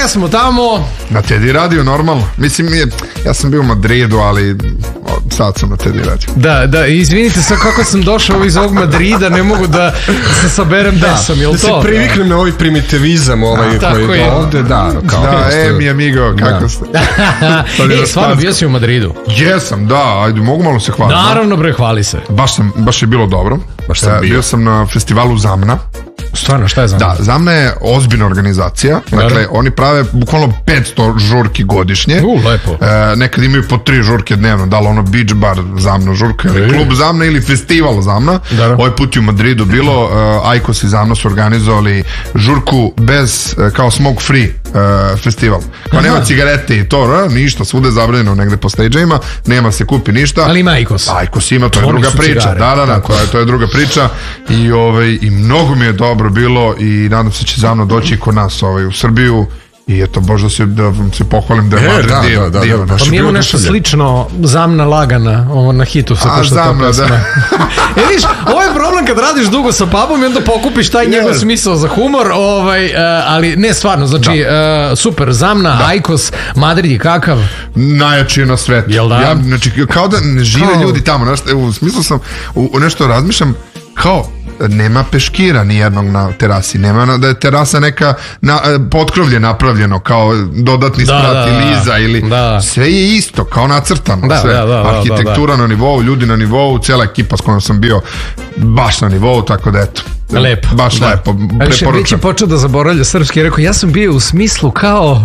gde smo tamo? Na Teddy Radio, normalno. Mislim, ja sam bio u Madridu, ali sad sam na Teddy Radio. Da, izvinite sad kako sam došao iz ovog Madrida, ne mogu da se saberem gde sam, jel to? Da se priviknem na ovaj primitivizam koji je ovde, mi amigo, kako ste? Stvarno, bio si u Madridu? Jesam, da, ajde, mogu malo se hvaliti. Naravno, bre, hvali se. Baš je bilo dobro. Bio sam na festivalu Zamna. Stvarno, šta je Zamna? Da, Zamna je ozbiljna organizacija. Dakle, oni prave bukvalno 500 žurki godišnje. Lepo. Nekad imaju po 3 žurke dnevno. Da li ono beach bar Zamna žurka, ili klub Zamna, ili festival Zamna. Ovaj put je u Madridu bilo. Aikos i Zamna su organizovali žurku bez, kao smoke free festival. Kao nema cigarete i to, ništa, svude zabranjeno negde po stage-ima, nema se kupi ništa. Ali ima Aikos. Aikos ima, to je druga priča. Da, to je druga priča. I mnogo mi je dobro bilo i nadam se će Zamna doći kod nas u Srbiju. I eto, bože da vam se pohvalim da je Madrid divan. Pa mi imamo nešto slično, Zamna lagana, ovo na hitu se to što Zamna, da. Vidiš, ovo je problem kad radiš dugo sa pubom i onda pokupiš taj njegov smisao za humor, ali ne stvarno, znači super, Zamna, Aikos, Madrid je kakav? Najjači je na svetu. Jel da? Znači, kao da ne žive ljudi tamo, u smislu sam, u nešto razmišljam, kao nema peškira ni jednog na terasi, nema da je terasa neka potkrovlje napravljeno kao dodatni sprat ili iza ili sve je isto kao nacrtano, arhitektura na nivou, ljudi na nivou, cijela ekipa s kojom sam bio baš na nivou, tako da eto. Lepo. Baš lepo. Preporučam. Već je počeo da zaboravlja srpski, rekao ja sam bio u smislu kao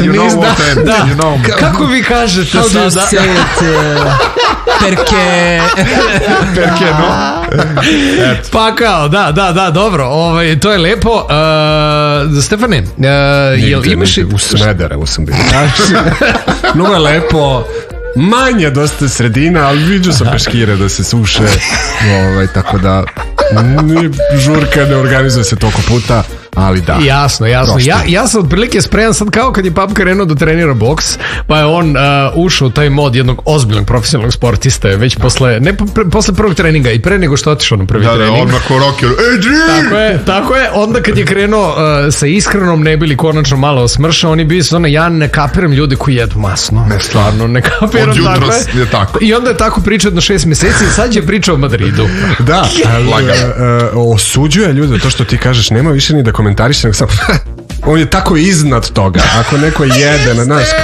kako vi kažete sada? Perke no. Pa kao, da, dobro, to je lepo. Stefane, jel imaš... U Smederevu sam bio. Mnogo je lepo. Manje dosta sredina, ali vidio sam peškire da se suše, tako da žurka ne organizuje se toliko puta, ali da. Jasno. Ja sam otprilike spreman sad kao kad je Pap krenuo da trenira boks, pa je on ušao u taj mod jednog ozbiljnog profesionalnog sportiste, već posle prvog treninga i pre nego što otišao na prvi trening. Da, odmah ko rocker, Tako je, onda kad je krenuo sa Iskrenom, ne bili konačno malo osmršao, oni bili su ja ne kapiram ljude koji jedu masno. Ne, stvarno, ne kapiram. Od jutros je tako. I onda je tako pričao jedno 6 meseci i sad je pričao o Madridu. Da, osuđuje ljude, to što ti kažeš, nema više ni da komentariše, nego sam on je tako iznad toga, ako neko jede na naš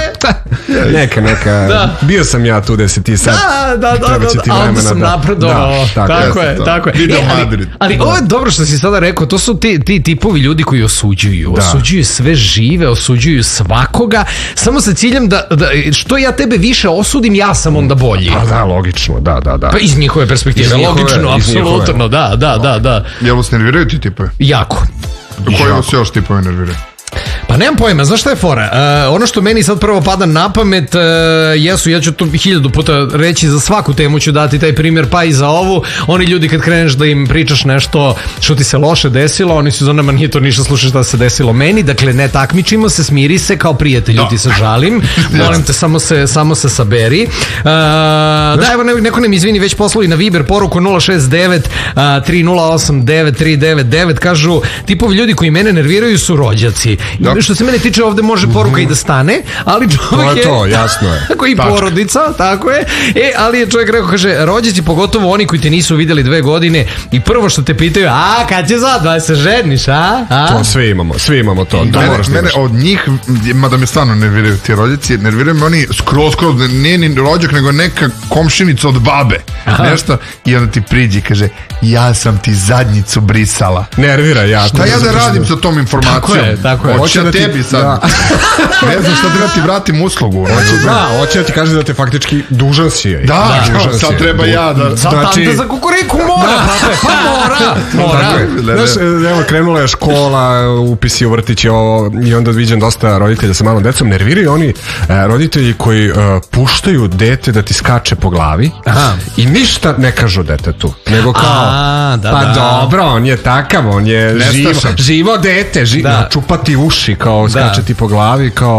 neka bio sam ja tu da se ti sad treba će ti vremena, onda sam napredovao, tako je. Ali ovo je dobro što si sada rekao, to su ti tipovi ljudi koji osuđuju sve žive, osuđuju svakoga, samo sa ciljem da što ja tebe više osudim, ja sam onda bolji. Pa da, logično, da. Pa iz njihove perspektive, logično, apsolutno, da. Jel vas nerviraju ti tipovi? Jako. Koji vas još tipovi nerviraju? Pa nemam pojma, znaš šta je fora? Ono što meni sad prvo pada na pamet jesu, ja ću to 1000 puta reći, za svaku temu ću dati taj primjer, pa i za ovu. Oni ljudi kad kreneš da im pričaš nešto što ti se loše desilo, oni su zonama nije to ništa, slušaj šta se desilo meni, dakle ne takmičimo se, smiri se kao prijatelj, ti se žalim, molim te samo se saberi. Da, evo neko nam izvini, već poslali na Viber poruku 069 308 9399, kažu tipovi ljudi koji mene nerviraju su rođaci. Što se mene tiče, ovde može poruka i da stane, ali čovjek je to, jasno je. Tako i porodica, tako je. Ali je čovjek rekao, kaže, rođaci, pogotovo oni koji te nisu videli 2 godine i prvo što te pitaju, kad će sad, da se ženiš, To svi imamo to. Mene od njih, mada me stvarno nerviraju ti rođaci, nerviraju me oni skroz, nije ni rođak, nego neka komšinica od babe, nešto, i onda ti priđi, kaže, ja sam ti zadnjicu brisala. Nervira, ja. Šta ja da radim sa tom informacijom? Tako je. Hoće da tebi sad. Ne znam šta treba ti vratim uslugu. Hoće da ti kaže da te faktički dužan si je. Da, sad treba ja da... Sad tante za kukuriku mora. Znaš, evo, krenula je škola, upisi u vrtić i onda viđam dosta roditelja sa malom decom. Nerviraju oni roditelji koji puštaju dete da ti skače po glavi i ništa ne kažu detetu. Nego kao, pa dobro, on je takav, on je živo dete, čupati uši, kao skače ti po glavi, kao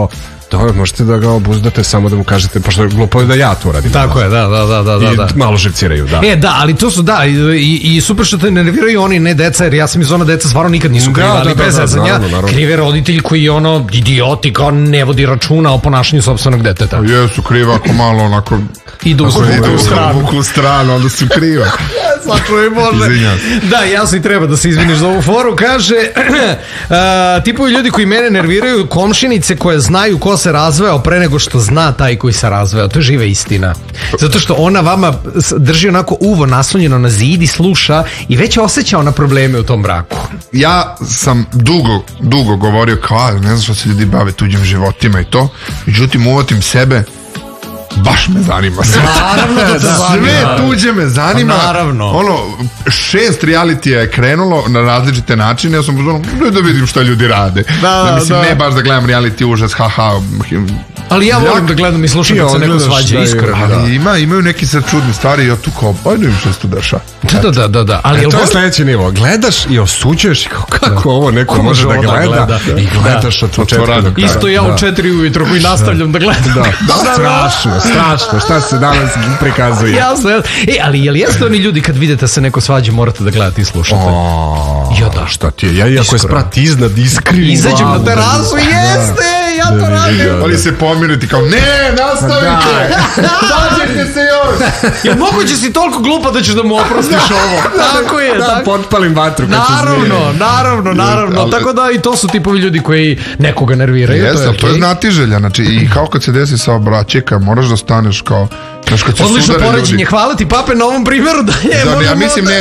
Dobro, možete da ga obuzdate samo da mu kažete, pošto je glupo da ja to radim. Tako je, da. I malo živciraju, da. Da, ali to su, i super što te nerviraju oni, ne deca, jer ja sam iz ona deca stvarno nikad nisu kriva, ali bez zezanja, krive roditelj koji je idioti, kao ne vodi računa o ponašanju sopstvenog deteta. Jesu kriva ako malo onako idu u stranu, onda su kriva. Sačuvaj Bože. Da, jasno i treba da se izviniš za ovu foru. Kaže, tipovi ljudi koji mene nerviraju, komšinice koje znaju ko se razveo pre nego što zna taj koji se razveo. To je živa istina. Zato što ona vama drži onako uvo naslonjeno na zid i sluša i već osjeća ona probleme u tom braku. Ja sam dugo govorio kao, ne znam što se ljudi bave tuđim životima i to, međutim uvotim sebe, baš me zanima sve. Naravno da te zanima. Sve tuđe me zanima. Pa naravno. 6 realitija je krenulo na različite načine. Ja sam pozorno da vidim šta ljudi rade. Ne baš da gledam reality užas, haha. Ali ja volim da gledam i slušam kad se neko svađa, iskreno. Ali imaju neki sad čudne stvari i ja tu kao, ajde im što se tu dešava. Da. Ali to je sledeći nivo. Gledaš i osuđuješ kako ovo neko može da gleda i gledaš od početka do kraja. Isto ja u 4 ujutro koji nastavljam da gledam. Strašno, šta se danas prikazuje. Jasno. Ali je li jeste oni ljudi kad vidite se neko svađa morate da gledate i slušate? Ja da, šta ti je? Ja iako je sprat iznad iskrivim izađem na terasu, jeste, ja to radim. Oni se pomiruti kao, ne, nastavite, svađajte se još. Jer moguće si toliko glupa da ćeš da mu oprostiš ovo. Tako je. Da, potpalim vatru kad se zmije. Naravno. Tako da i to su tipovi ljudi koji nekoga nerviraju. Jeste, to je znatiželja, znači i kao kad se desi sa obraćeka, moraš da staneš kao... Odlično poređenje, hvala ti pape na ovom primjeru da je... Ja mislim,